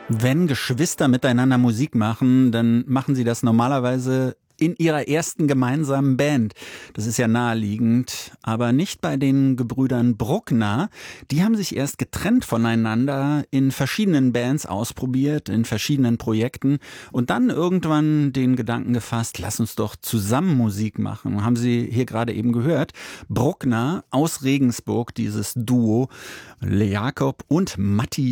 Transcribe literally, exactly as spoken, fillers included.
Wenn Geschwister miteinander Musik machen, dann machen sie das normalerweise in ihrer ersten gemeinsamen Band. Das ist ja naheliegend, aber nicht bei den Gebrüdern Bruckner. Die haben sich erst getrennt voneinander in verschiedenen Bands ausprobiert, in verschiedenen Projekten und dann irgendwann den Gedanken gefasst, lass uns doch zusammen Musik machen. Haben Sie hier gerade eben gehört. Bruckner aus Regensburg, dieses Duo, Le Jacob und Matti